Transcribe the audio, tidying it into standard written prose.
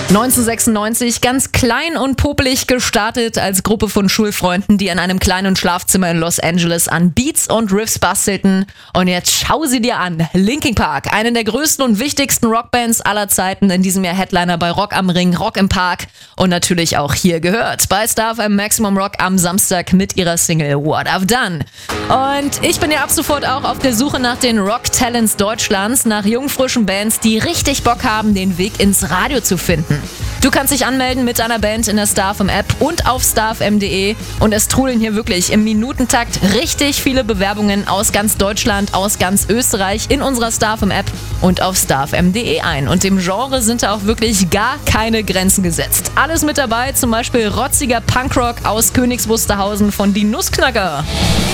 1996 ganz klein und popelig gestartet als Gruppe von Schulfreunden, die in einem kleinen Schlafzimmer in Los Angeles an Beats und Riffs bastelten. Und jetzt schau sie dir an. Linkin Park, eine der größten und wichtigsten Rockbands aller Zeiten, in diesem Jahr Headliner bei Rock am Ring, Rock im Park und natürlich auch hier gehört bei Star FM Maximum Rock am Samstag mit ihrer Single What I've Done. Und ich bin ja ab sofort auch auf der Suche nach den Rock-Talents Deutschlands, nach jungen, frischen Bands, die richtig Bock haben, den Weg ins Radio zu finden. Du kannst dich anmelden mit deiner Band in der Star FM App und auf starfm.de und es trudeln hier wirklich im Minutentakt richtig viele Bewerbungen aus ganz Deutschland, aus ganz Österreich in unserer Star FM App und auf starfm.de ein. Und dem Genre sind da auch wirklich gar keine Grenzen gesetzt. Alles mit dabei, zum Beispiel rotziger Punkrock aus Königs Wusterhausen von Die Nussknacker.